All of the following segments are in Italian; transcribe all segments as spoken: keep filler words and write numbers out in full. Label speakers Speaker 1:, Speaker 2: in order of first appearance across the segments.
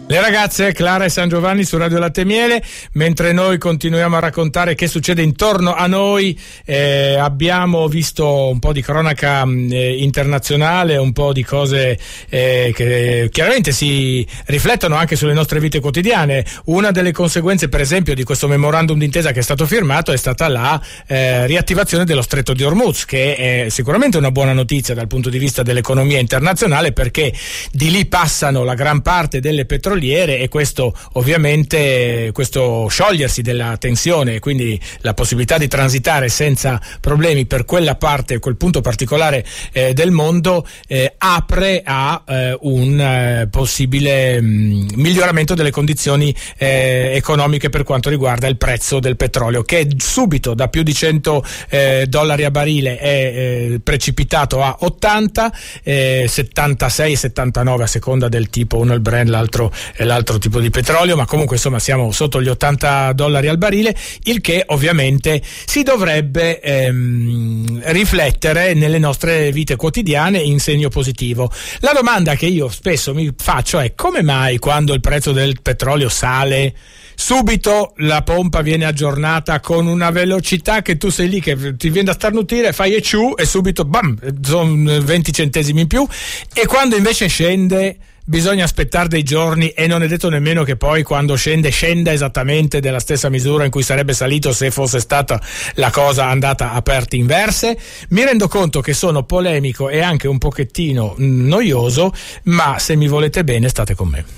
Speaker 1: Le ragazze Clara e San Giovanni su Radio Latte e Miele, mentre noi continuiamo a raccontare che succede intorno a noi. Eh, abbiamo visto un po' di cronaca eh, internazionale, un po' di cose eh, che chiaramente si riflettono anche sulle nostre vite quotidiane. Una delle conseguenze, per esempio, di questo memorandum d'intesa che è stato firmato è stata la eh, riattivazione dello Stretto di Hormuz, che è sicuramente una buona notizia dal punto di vista dell'economia internazionale, perché di lì passano la gran parte delle petroliere e questo ovviamente, questo sciogliersi della tensione e quindi la possibilità di transitare senza problemi per quella parte, quel punto particolare eh, del mondo eh, apre a eh, un eh, possibile mh, miglioramento delle condizioni eh, economiche per quanto riguarda il prezzo del petrolio, che subito da più di cento eh, dollari a barile è eh, precipitato a ottanta, eh, settantasei settantanove a seconda del tipo, uno il Brent, l'altro e l'altro tipo di petrolio, ma comunque insomma siamo sotto gli ottanta dollari al barile, il che ovviamente si dovrebbe ehm, riflettere nelle nostre vite quotidiane in segno positivo. La domanda che io spesso mi faccio è: come mai quando il prezzo del petrolio sale subito la pompa viene aggiornata con una velocità che tu sei lì che ti viene da starnutire, fai e ciù e subito bam, sono venti centesimi in più, e quando invece scende bisogna aspettare dei giorni e non è detto nemmeno che poi quando scende scenda esattamente della stessa misura in cui sarebbe salito se fosse stata la cosa andata a parti inverse? Mi rendo conto che sono polemico e anche un pochettino noioso, ma se mi volete bene state con me.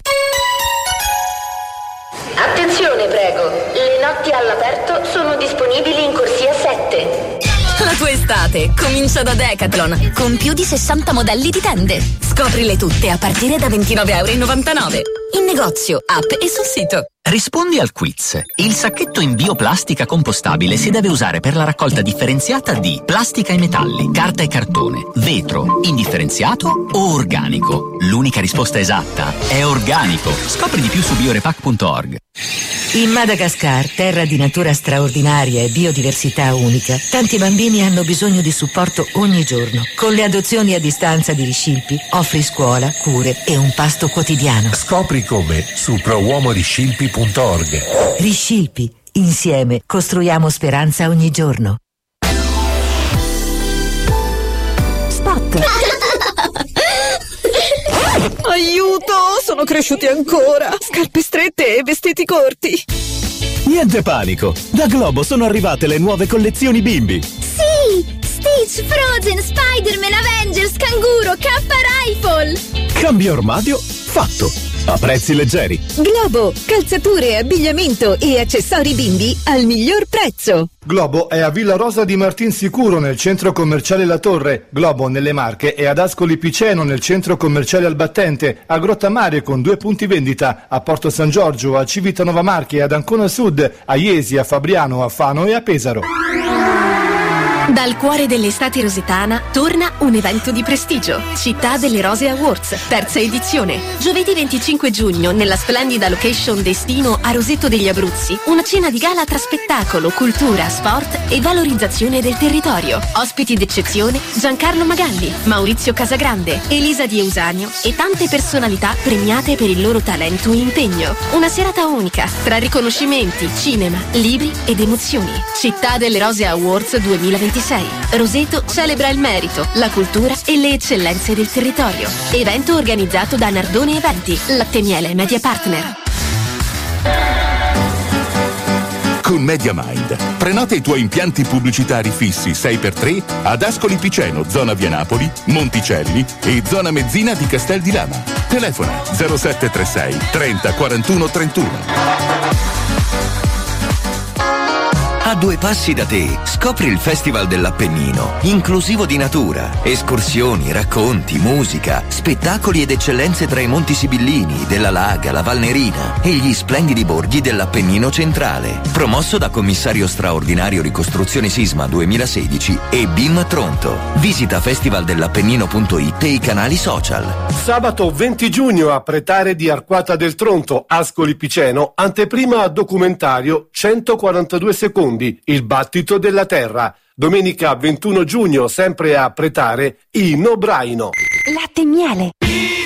Speaker 2: Attenzione, prego, le notti all'aperto sono disponibili in corsia sette.
Speaker 3: La tua estate comincia da Decathlon, con più di sessanta modelli di tende. Scoprile tutte a partire da ventinove e novantanove euro. In negozio, app e sul sito.
Speaker 4: Rispondi al quiz. Il sacchetto in bioplastica compostabile si deve usare per la raccolta differenziata di plastica e metalli, carta e cartone, vetro, indifferenziato o organico. L'unica risposta esatta è organico. Scopri di più su biorepac punto org.
Speaker 5: In Madagascar, terra di natura straordinaria e biodiversità unica, tanti bambini hanno bisogno di supporto ogni giorno. Con le adozioni a distanza di Riscilpi offri scuola, cure e un pasto quotidiano.
Speaker 6: Scopri come su pro uomo riscilpi punto org.
Speaker 5: Riscilpi, insieme costruiamo speranza ogni giorno.
Speaker 3: Spot.
Speaker 7: Aiuto, sono cresciuti ancora. Scarpe strette e vestiti corti.
Speaker 8: Niente panico, da Globo sono arrivate le nuove collezioni bimbi.
Speaker 9: Sì, Stitch, Frozen, Spider-Man, Avengers, Canguro, K Rifle.
Speaker 8: Cambio armadio fatto, a prezzi leggeri.
Speaker 7: Globo, calzature, abbigliamento e accessori bimbi al miglior prezzo.
Speaker 10: Globo è a Villa Rosa di Martinsicuro nel centro commerciale La Torre. Globo nelle Marche è ad Ascoli Piceno nel centro commerciale Albattente, a Grottammare con due punti vendita, a Porto San Giorgio, a Civitanova Marche, ad Ancona Sud, a Iesi, a Fabriano, a Fano e a Pesaro.
Speaker 3: Dal cuore dell'estate rosetana torna un evento di prestigio. Città delle Rose Awards, terza edizione. Giovedì venticinque giugno, nella splendida location Destino a Roseto degli Abruzzi, una cena di gala tra spettacolo, cultura, sport e valorizzazione del territorio. Ospiti d'eccezione Giancarlo Magalli, Maurizio Casagrande, Elisa Di Eusanio e tante personalità premiate per il loro talento e impegno. Una serata unica, tra riconoscimenti, cinema, libri ed emozioni. Città delle Rose Awards duemilaventisei. Roseto celebra il merito, la cultura e le eccellenze del territorio. Evento organizzato da Nardone Eventi, Latte e Miele Media Partner.
Speaker 11: Con MediaMind prenota i tuoi impianti pubblicitari fissi sei per tre ad Ascoli Piceno, zona via Napoli, Monticelli e zona Mezzina di Castel di Lama. Telefona zero sette tre sei trenta quarantuno trentuno.
Speaker 12: A due passi da te, scopri il Festival dell'Appennino, inclusivo di natura, escursioni, racconti, musica, spettacoli ed eccellenze tra i Monti Sibillini, della Laga, la Valnerina e gli splendidi borghi dell'Appennino centrale. Promosso da Commissario Straordinario Ricostruzione Sisma duemilasedici e B I M Tronto. Visita festivaldellappennino punto it e i canali social.
Speaker 10: Sabato venti giugno a Pretare di Arquata del Tronto, Ascoli Piceno, anteprima documentario centoquarantadue secondi. Il battito della terra. Domenica ventuno giugno, sempre a Pretare, Inno Braino.
Speaker 3: Latte e Miele.